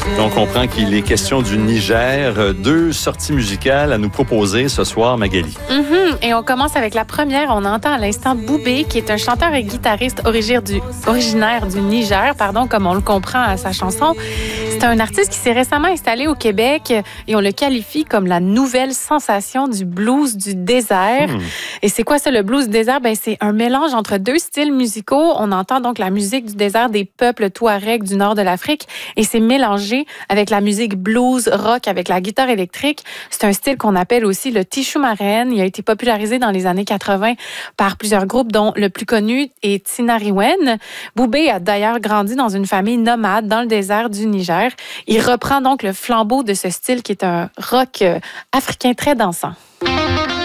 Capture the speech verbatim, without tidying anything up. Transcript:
On comprend qu'il est question du Niger. Deux sorties musicales à nous proposer ce soir, Magali. Mm-hmm. Et on commence avec la première. On entend à l'instant Boubé, qui est un chanteur et guitariste originaire du, originaire du Niger, pardon, comme on le comprend à sa chanson. C'est un artiste qui s'est récemment installé au Québec et on le qualifie comme la nouvelle sensation du blues du désert. Mmh. Et c'est quoi ça, le blues du désert? Ben, c'est un mélange entre deux styles musicaux. On entend donc la musique du désert des peuples touaregs du nord de l'Afrique et c'est mélangé avec la musique blues, rock, avec la guitare électrique. C'est un style qu'on appelle aussi le Tishoumaren. Il a été popularisé dans les années quatre-vingt par plusieurs groupes, dont le plus connu est Tinariwen. Boubé a d'ailleurs grandi dans une famille nomade dans le désert du Niger. Il reprend donc le flambeau de ce style qui est un rock africain très dansant.